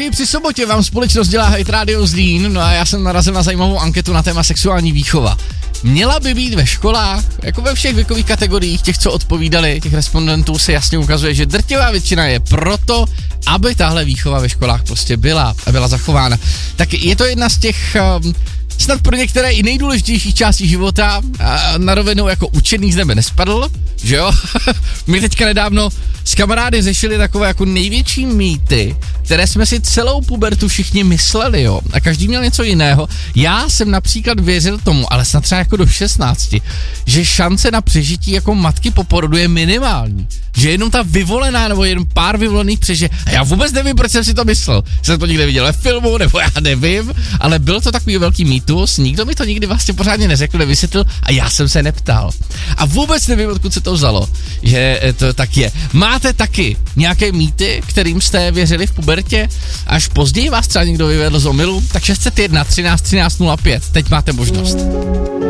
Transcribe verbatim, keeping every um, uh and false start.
i při sobotě vám společnost dělá Hate Radio Zlín, no a já jsem narazil na zajímavou anketu na téma sexuální výchova. Měla by být ve školách, jako ve všech věkových kategoriích, těch, co odpovídali, těch respondentů se jasně ukazuje, že drtivá většina je proto, aby tahle výchova ve školách prostě byla a byla zachována. Tak je to jedna z těch um, snad pro některé i nejdůležitějších částí života, a na rovinu jako učený z nebe nespadl, že jo? My teďka nedávno s kamarády řešili takové jako největší mýty, které jsme si celou pubertu všichni mysleli, jo. A každý měl něco jiného. Já jsem například věřil tomu, ale snad třeba jako do šestnácti, že šance na přežití jako matky po porodu je minimální. Že jenom ta vyvolená, nebo jen pár vyvolených přežije. A já vůbec nevím, proč jsem si to myslel. Jsem to někde viděl ve filmu, nebo já nevím, ale byl to takový velký mýtus, nikdo mi to nikdy vlastně pořádně neřekl, nevysvětlil a já jsem se neptal. A vůbec nevím, odkud se to vzalo, že to tak je. Máte taky nějaké mýty, kterým jste věřili v pubertě? Až později vás třeba někdo vyvedl z omylu? Tak šest set jedna třináct třináct nula pět, teď máte možnost.